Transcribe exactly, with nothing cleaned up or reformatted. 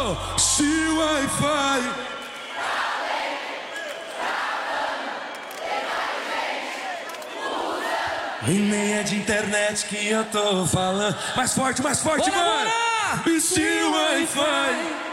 Oh, se o Wi-Fi. E nem é de internet que eu tô falando. Mais forte, mais forte, Bora, mano. bora! E se o Wi-Fi